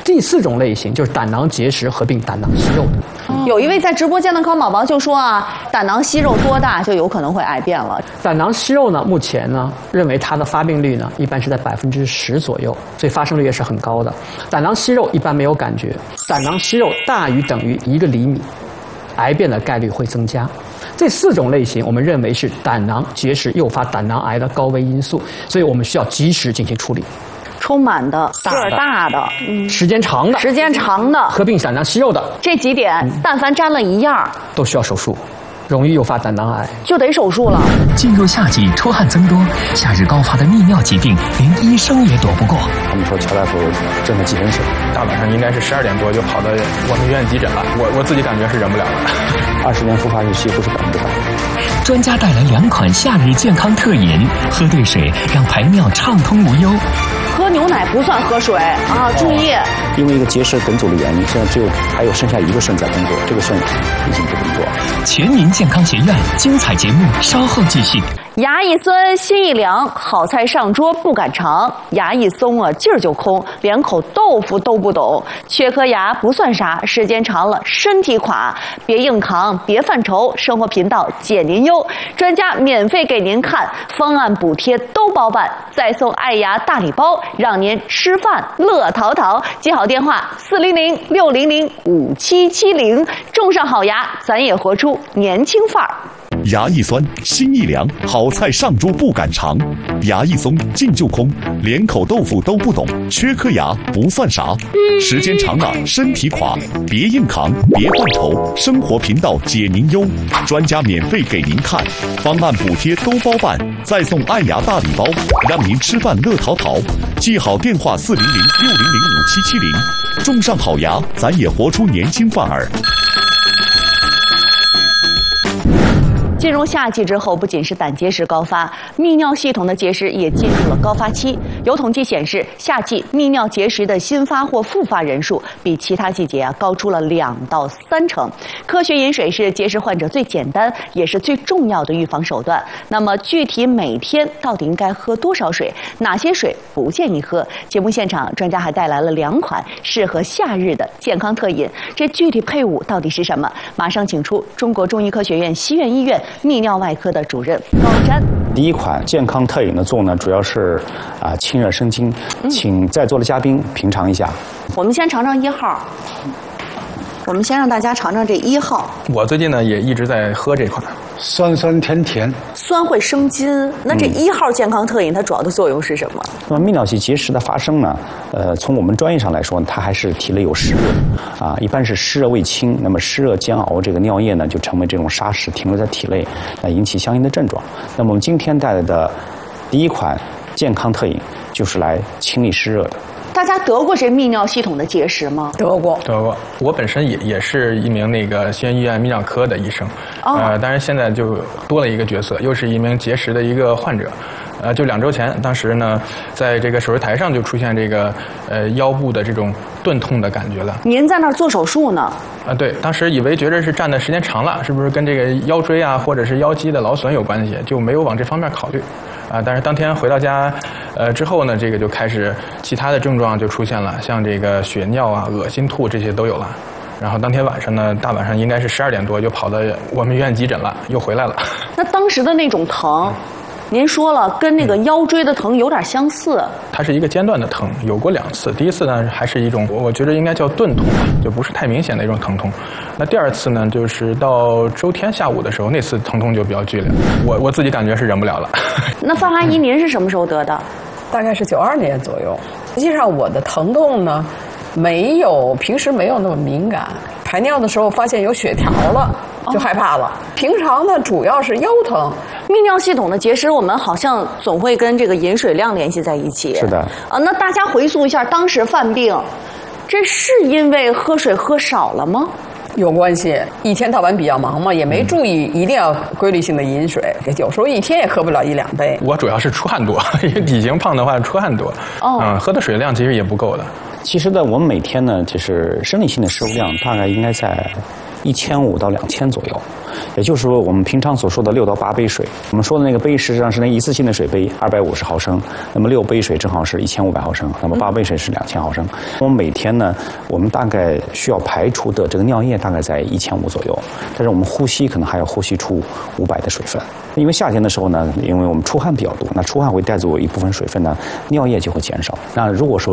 第4种类型就是胆囊结石合并胆囊息肉的。 有一位在直播间的康宝宝就说啊，胆囊息肉多大就有可能会癌变了。 胆囊息肉呢，目前呢认为它的发病率呢一般是在10%左右，所以发生率也是很高的。胆囊息肉一般没有感觉，胆囊息肉大于等于1厘米，癌变的概率会增加。这4种类型，我们认为是胆囊结石诱发胆囊癌的高危因素，所以我们需要及时进行处理。 充满的、个儿大的、 时间长的、合并胆囊息肉的， 这几点，但凡沾了一样， 都需要手术，容易诱发胆囊癌， 就得手术了。 进入夏季，出汗增多，夏日高发的泌尿疾病，连医生也躲不过。 他们说乔大夫真的几分水， 大晚上应该是12点多就跑到我们医院急诊了，我自己感觉是忍不了了。 20年复发日期不是100%。 专家带来2款夏日健康特饮，喝对水让排尿畅通无忧。 喝牛奶不算喝水啊，注意。 因为一个结石梗阻的原因，现在还有剩下1个肾在工作，这个肾已经不工作。 全民健康学院精彩节目稍后继续。 牙一酸心一凉，好菜上桌不敢尝。牙一松啊，劲儿就空，连口豆腐都不懂。缺颗牙不算啥，时间长了身体垮。别硬扛，别犯愁，生活频道解您忧，专家免费给您看，方案补贴都包办，再送爱牙大礼包，让您吃饭乐淘淘。记好电话400-600-5770，种上好牙，咱也活出年轻范儿。 牙一酸心一凉，好菜上桌不敢尝。牙一松劲就空，连口豆腐都不懂，缺颗牙不算啥。时间长了身体垮，别硬扛别犯愁，生活频道解您忧，专家免费给您看，方案补贴都包办，再送爱牙大礼包，让您吃饭乐淘淘。记好电话400-600-5770，种上好牙，咱也活出年轻范儿。 进入夏季之后，不仅是胆结石高发，泌尿系统的结石也进入了高发期。有统计显示，夏季泌尿结石的新发或复发人数比其他季节高出了2到3成。科学饮水是结石患者最简单也是最重要的预防手段。那么，具体每天到底应该喝多少水？哪些水不建议喝？节目现场，专家还带来了2款适合夏日的健康特饮，这具体配伍到底是什么？马上请出中国中医科学院西苑医院泌尿外科的主任高瞻。 第一款健康特饮的作用呢，主要是清热生津，请在座的嘉宾品尝一下。 我们先尝尝1号。我们先让大家尝尝这1号。 我最近呢也一直在喝这款， 酸酸甜甜， 酸会生津。那这1号健康特饮它主要的作用是什么？ 那么泌尿系结石的发生呢，从我们专业上来说，它还是体内有湿热一般是湿热未清，那么湿热煎熬这个尿液呢就成为这种沙石停留在体内，引起相应的症状。那么我们今天带来的第一款健康特饮就是来清理湿热的。 大家得过这泌尿系统的结石吗？ 得过。我本身也是一名西苑医院泌尿科的医生，当然现在就多了一个角色，又是一名结石的一个患者。就2周前，当时呢，在这个手术台上就出现这个腰部的这种钝痛的感觉了。 您在那儿做手术呢？ 对，当时觉着是站的时间长了，是不是跟这个腰椎或者是腰肌的劳损有关系，就没有往这方面考虑。但是当天回到家，之后呢，这个就开始其他的症状就出现了，像这个血尿恶心吐这些都有了。然后当天晚上呢，大晚上应该是12点多就跑到我们医院急诊了，又回来了。 那当时的那种疼，您说了跟那个腰椎的疼有点相似。 它是一个间断的疼，有过2次。第一次呢还是一种我觉得应该叫钝痛吧，就不是太明显的一种疼痛。那第2次呢，就是到周天下午的时候，那次疼痛就比较剧烈，我自己感觉是忍不了了。 那范阿姨，您是什么时候得的？ 大概是92年左右。实际上我的疼痛呢，平时没有那么敏感，排尿的时候发现有血条了，就害怕了。平常呢，主要是腰疼。 泌尿系统的结石，我们好像总会跟这个饮水量联系在一起。 是的。 那大家回溯一下当时犯病，这是因为喝水喝少了吗？ 有关系，一天到晚比较忙嘛，也没注意一定要规律性的饮水，有时候一天也喝不了1、2杯。 我主要是出汗多，因为体型胖的话出汗多，喝的水量其实也不够的。 其实呢，我们每天呢，就是生理性的摄入量大概应该在 1500到2000左右。也就是说，我们平常所说的6到8杯水，我们说的那个杯实际上是那一次性的水杯250毫升，那么6杯水正好是1500毫升，那么8杯水是2000毫升。我们每天呢，我们大概需要排出的这个尿液大概在1500左右，但是我们呼吸可能还要呼吸出500的水分。因为夏天的时候呢，因为我们出汗比较多，那出汗会带走一部分水分呢，尿液就会减少。那如果说